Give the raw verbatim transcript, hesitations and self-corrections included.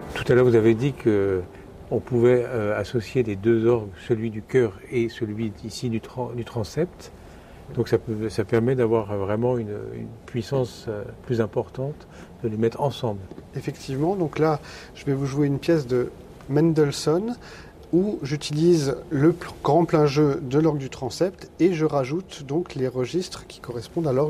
Tout à l'heure, vous avez dit qu'on pouvait euh, associer les deux orgues, celui du chœur et celui ici du, tran- du transept. Donc ça, peut, ça permet d'avoir vraiment une, une puissance euh, plus importante, de les mettre ensemble. Effectivement, donc là, je vais vous jouer une pièce de Mendelssohn où j'utilise le pl- grand plein jeu de l'orgue du transept et je rajoute donc les registres qui correspondent à l'orgue